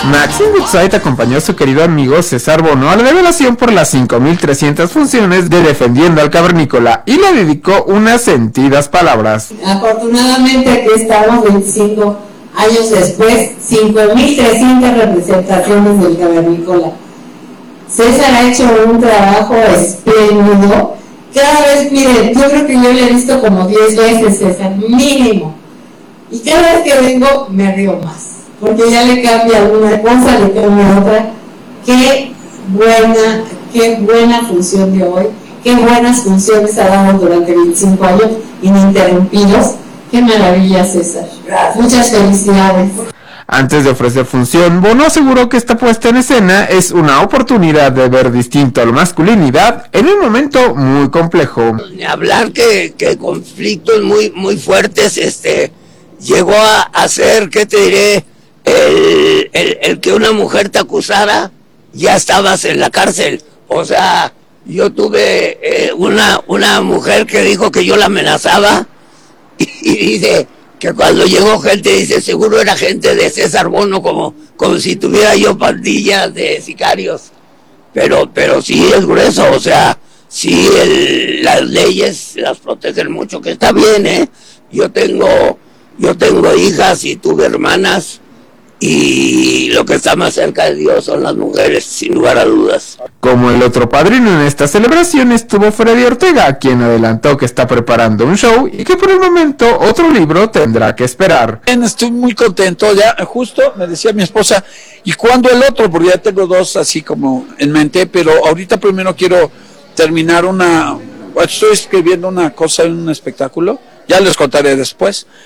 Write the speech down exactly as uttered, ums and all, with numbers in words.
Maxine Goodside acompañó a su querido amigo César Bono a la develación por las cinco mil trescientas funciones de Defendiendo al Cavernícola y le dedicó unas sentidas palabras. Afortunadamente aquí estamos veinticinco años después, cinco mil trescientas representaciones del Cavernícola. César ha hecho un trabajo espléndido. Cada vez, miren, yo creo que yo le he visto como diez veces, César, mínimo. Y cada vez que vengo me río más, porque ya le cambia alguna cosa, le cambia otra. Qué buena, qué buena función de hoy, qué buenas funciones ha dado durante veinticinco años ininterrumpidos. Qué maravilla, César. Gracias. Muchas felicidades. Antes de ofrecer función, Bono aseguró que esta puesta en escena es una oportunidad de ver distinto a la masculinidad en un momento muy complejo. Ni hablar que, que conflictos muy, muy fuertes, este, llegó a hacer, ¿qué te diré? El, el, el que una mujer te acusara, ya estabas en la cárcel. O sea, yo tuve eh, una, una mujer que dijo que yo la amenazaba y, y dice que cuando llegó gente, dice, seguro era gente de César Bono, como, como si tuviera yo pandillas de sicarios. Pero, pero sí es grueso, o sea, sí el, las leyes las protegen mucho, que está bien, ¿eh? Yo tengo, yo tengo hijas y tuve hermanas, y lo que está más cerca de Dios son las mujeres, sin lugar a dudas. Como el otro padrino en esta celebración estuvo Freddy Ortega, quien adelantó que está preparando un show y que por el momento otro libro tendrá que esperar. Bien, estoy muy contento, ya justo me decía mi esposa, ¿y cuándo el otro? Porque ya tengo dos así como en mente, pero ahorita primero quiero terminar una, estoy escribiendo una cosa en un espectáculo, ya les contaré después,